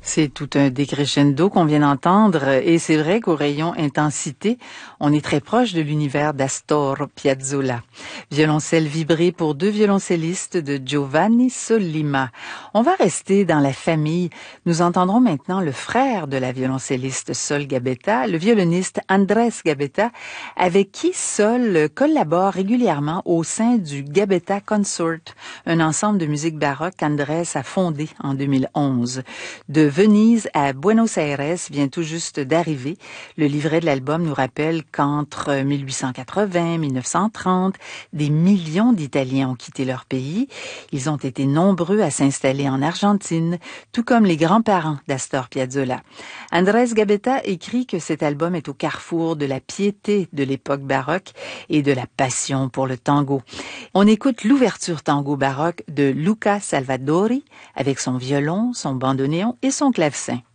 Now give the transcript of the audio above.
C'est tout un décrescendo qu'on vient d'entendre et c'est vrai qu'au rayon intensité, on est très proche de l'univers d'Astor Piazzolla. Violoncelle vibré pour deux violoncellistes de Giovanni Sollima. On va rester dans la famille. Nous entendrons maintenant le frère de la violoncelliste Sol Gabetta, le violoniste Andrés Gabetta, avec qui Sol collabore régulièrement au sein du Gabetta Consort, un ensemble de musique baroque qu'Andrés a fondé en 2011. De Venise à Buenos Aires vient tout juste d'arriver. Le livret de l'album nous rappelle qu'entre 1880 et 1930, des millions d'Italiens ont quitté leur pays. Ils ont été nombreux à s'installer en Argentine, tout comme les grands-parents d'Astor Piazzolla. Andrés Gabetta écrit que cet album est au carrefour de la piété de l'époque baroque et de la passion pour le tango. On écoute l'ouverture tango baroque de Luca Salvadori avec son violon, son bandoneon et son clavecin.